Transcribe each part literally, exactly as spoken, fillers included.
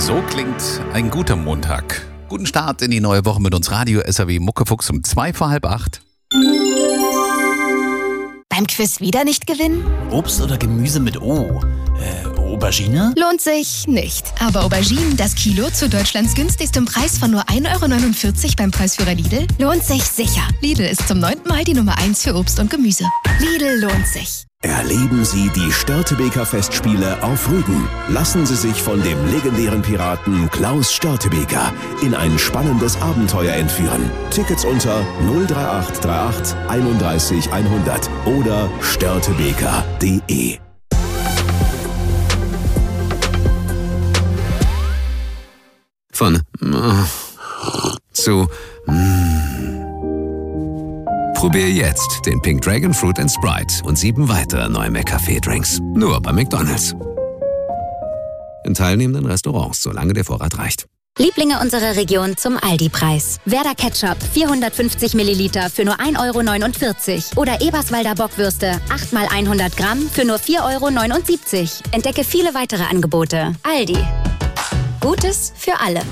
So klingt ein guter Montag. Guten Start in die neue Woche mit uns Radio S R W Muckefuchs um zwei vor halb acht. Beim Quiz wieder nicht gewinnen? Obst oder Gemüse mit O? Äh, Aubergine? Lohnt sich nicht. Aber Auberginen, das Kilo zu Deutschlands günstigstem Preis von nur ein Euro neunundvierzig beim Preisführer Lidl, lohnt sich sicher. Lidl ist zum neunten Mal die Nummer eins für Obst und Gemüse. Lidl lohnt sich. Erleben Sie die Störtebeker Festspiele auf Rügen. Lassen Sie sich von dem legendären Piraten Klaus Störtebeker in ein spannendes Abenteuer entführen. Tickets unter null drei acht drei acht einunddreißig hundert oder störtebeker punkt de. Von äh, zu mm. Probier jetzt den Pink Dragon Fruit and Sprite und sieben weitere neue McCafé-Drinks. Nur bei McDonald's. In teilnehmenden Restaurants, solange der Vorrat reicht. Lieblinge unserer Region zum Aldi-Preis. Werder Ketchup vierhundertfünfzig Milliliter für nur ein Euro neunundvierzig. Oder Eberswalder Bockwürste acht mal hundert Gramm für nur vier Euro neunundsiebzig. Entdecke viele weitere Angebote. Aldi. Gutes für alle.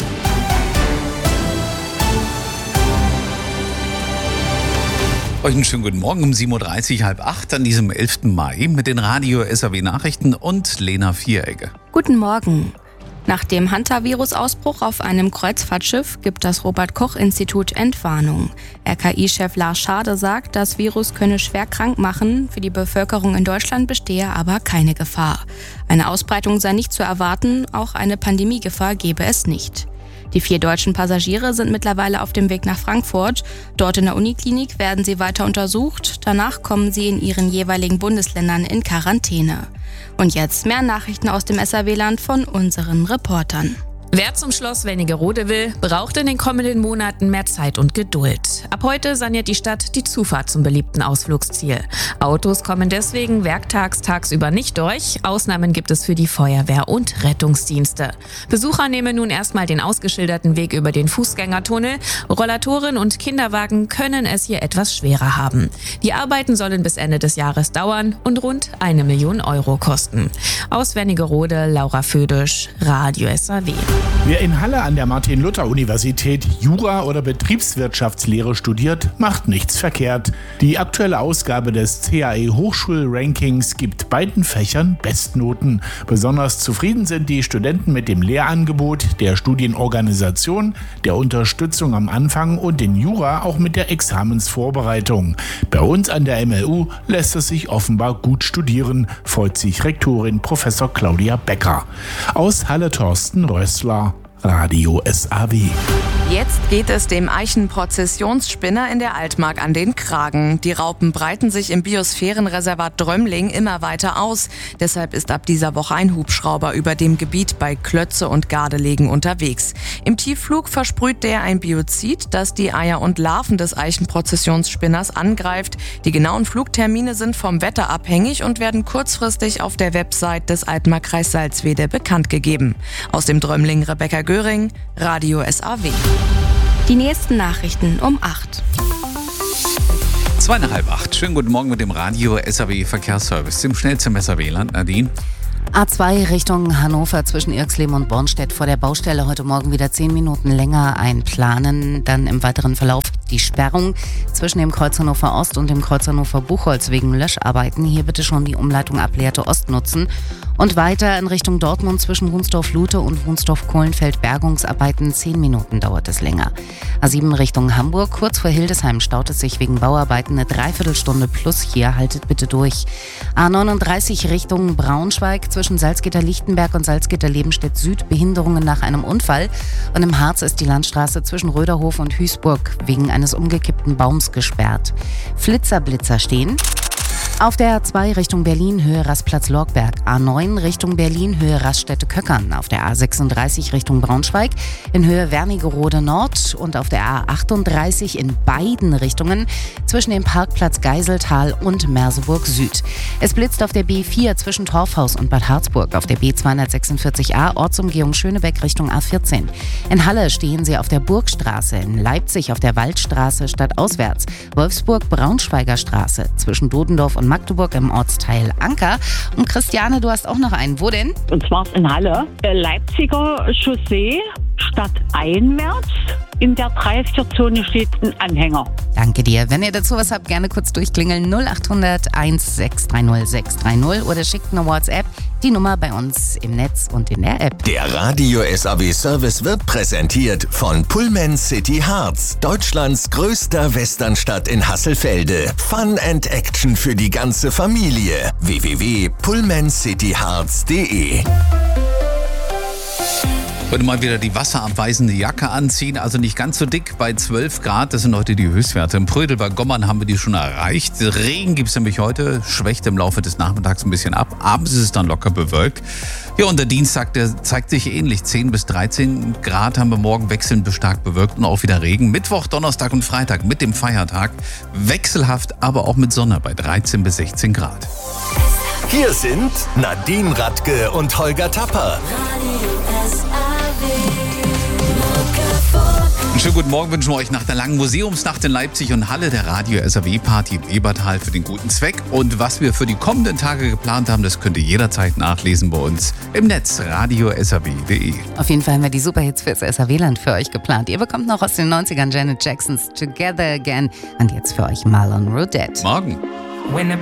Euch einen schönen guten Morgen um sieben Uhr dreißig, halb acht an diesem elften Mai mit den Radio S R W Nachrichten und Lena Vieregge. Guten Morgen. Nach dem Hantavirus-Ausbruch auf einem Kreuzfahrtschiff gibt das Robert-Koch-Institut Entwarnung. R K I-Chef Lars Schade sagt, das Virus könne schwer krank machen, für die Bevölkerung in Deutschland bestehe aber keine Gefahr. Eine Ausbreitung sei nicht zu erwarten, auch eine Pandemiegefahr gebe es nicht. Die vier deutschen Passagiere sind mittlerweile auf dem Weg nach Frankfurt. Dort in der Uniklinik werden sie weiter untersucht. Danach kommen sie in ihren jeweiligen Bundesländern in Quarantäne. Und jetzt mehr Nachrichten aus dem S R W-Land von unseren Reportern. Wer zum Schloss Wernigerode will, braucht in den kommenden Monaten mehr Zeit und Geduld. Ab heute saniert die Stadt die Zufahrt zum beliebten Ausflugsziel. Autos kommen deswegen werktags tagsüber nicht durch. Ausnahmen gibt es für die Feuerwehr und Rettungsdienste. Besucher nehmen nun erstmal den ausgeschilderten Weg über den Fußgängertunnel. Rollatoren und Kinderwagen können es hier etwas schwerer haben. Die Arbeiten sollen bis Ende des Jahres dauern und rund eine Million Euro kosten. Aus Wernigerode, Laura Födisch, Radio S R W. Wer in Halle an der Martin-Luther-Universität Jura oder Betriebswirtschaftslehre studiert, macht nichts verkehrt. Die aktuelle Ausgabe des C A E-Hochschul-Rankings gibt beiden Fächern Bestnoten. Besonders zufrieden sind die Studenten mit dem Lehrangebot, der Studienorganisation, der Unterstützung am Anfang und in Jura auch mit der Examensvorbereitung. Bei uns an der M L U lässt es sich offenbar gut studieren, freut sich Rektorin Professor Claudia Becker. Aus Halle Thorsten Rössler, Radio S R W. Jetzt geht es dem Eichenprozessionsspinner in der Altmark an den Kragen. Die Raupen breiten sich im Biosphärenreservat Drömling immer weiter aus. Deshalb ist ab dieser Woche ein Hubschrauber über dem Gebiet bei Klötze und Gardelegen unterwegs. Im Tiefflug versprüht der ein Biozid, das die Eier und Larven des Eichenprozessionsspinners angreift. Die genauen Flugtermine sind vom Wetter abhängig und werden kurzfristig auf der Website des Altmarkkreis Salzwedel bekannt gegeben. Aus dem Drömling Rebecca Göring, Radio S R W. Die nächsten Nachrichten um acht. Zwei nach halb acht. Schönen guten Morgen mit dem Radio S R W Verkehrsservice. Im schnellsten S R W-Land. Nadine. A zwei Richtung Hannover zwischen Irxleben und Bornstedt vor der Baustelle heute Morgen wieder zehn Minuten länger einplanen. Dann im weiteren Verlauf die Sperrung zwischen dem Kreuz Hannover Ost und dem Kreuz Hannover Buchholz wegen Löscharbeiten. Hier bitte schon die Umleitung ab Lehrte Ost nutzen. Und weiter in Richtung Dortmund zwischen Wunsdorf-Lute und Wunsdorf-Kohlenfeld Bergungsarbeiten. Zehn Minuten dauert es länger. A sieben Richtung Hamburg. Kurz vor Hildesheim staut es sich wegen Bauarbeiten eine Dreiviertelstunde plus. Hier haltet bitte durch. A neununddreißig Richtung Braunschweig zwischen Salzgitter-Lichtenberg und Salzgitter-Lebenstedt Süd. Behinderungen nach einem Unfall. Und im Harz ist die Landstraße zwischen Röderhof und Hüßburg wegen eines umgekippten Baums gesperrt. Flitzerblitzer stehen. Auf der A zwei Richtung Berlin, Höhe Rastplatz-Lorgberg. A neun Richtung Berlin, Höhe Raststätte-Köckern. Auf der A sechsunddreißig Richtung Braunschweig in Höhe Wernigerode Nord. Und auf der A achtunddreißig in beiden Richtungen zwischen dem Parkplatz Geiseltal und Merseburg Süd. Es blitzt auf der B vier zwischen Torfhaus und Bad Harzburg. Auf der B zweihundertsechsundvierzig A Ortsumgehung Schönebeck Richtung A vierzehn. In Halle stehen sie auf der Burgstraße. In Leipzig auf der Waldstraße stadtauswärts. Wolfsburg-Braunschweiger Straße zwischen Dodendorf und Magdeburg im Ortsteil Anker. Und Christiane, du hast auch noch einen. Wo denn? Und zwar in Halle. Leipziger Chaussee, stadteinwärts. In der drei vier Zone steht ein Anhänger. Danke dir. Wenn ihr dazu was habt, gerne kurz durchklingeln. null acht hundert eins sechs drei null sechs drei null oder schickt eine WhatsApp. Die Nummer bei uns im Netz und in der App. Der Radio S A W Service wird präsentiert von Pullman City Harz, Deutschlands größter Westernstadt in Hasselfelde. Fun and Action für die ganze Familie. w w w punkt pullman city harz punkt de. Heute mal wieder die wasserabweisende Jacke anziehen, also nicht ganz so dick bei zwölf Grad, das sind heute die Höchstwerte. Im Prödel bei Gommern haben wir die schon erreicht. Regen gibt es nämlich heute, schwächt im Laufe des Nachmittags ein bisschen ab. Abends ist es dann locker bewölkt. Ja, und der Dienstag, der zeigt sich ähnlich. zehn bis dreizehn Grad haben wir morgen, wechselnd bis stark bewölkt und auch wieder Regen. Mittwoch, Donnerstag und Freitag mit dem Feiertag wechselhaft, aber auch mit Sonne bei dreizehn bis sechzehn Grad. Hier sind Nadine Radke und Holger Tapper. Einen schönen guten Morgen wünschen wir euch nach der langen Museumsnacht in Leipzig und Halle der Radio S A W Party im Ebertal für den guten Zweck. Und was wir für die kommenden Tage geplant haben, das könnt ihr jederzeit nachlesen bei uns im Netz radio s a w punkt de. Auf jeden Fall haben wir die Superhits fürs S A W-Land für euch geplant. Ihr bekommt noch aus den neunzigern Janet Jacksons Together Again und jetzt für euch Marlon Rodette. Morgen.